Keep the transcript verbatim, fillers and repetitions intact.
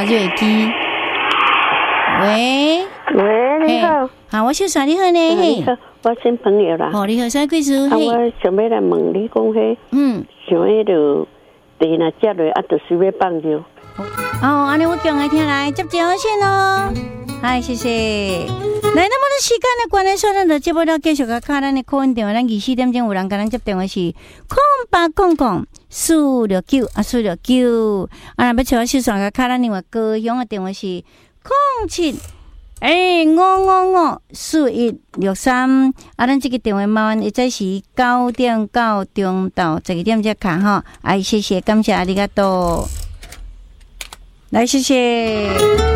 就会记。喂喂，你好， 好，我小三你好呢， 你好，我新朋友啦。 哦，你好，啥贵叔？ 啊，我想要来问你讲，迄嗯， 想迄着地若接落，啊，就是要放尿。 哦，安尼我讲来听来接电话先咯。嗨，谢谢。来，那么的时间的关系，所以咱就接不到继续甲卡咱的客运电话，咱二四点钟有人甲咱接电话是空八空空四六九啊四六九，啊，若要找我小双甲卡咱另外高雄的电话是空七诶五五五四一六三，啊，咱这个电话麻烦一再是九点到中到十二点才卡哈，哎，谢谢，感谢阿里嘎多，来，谢谢。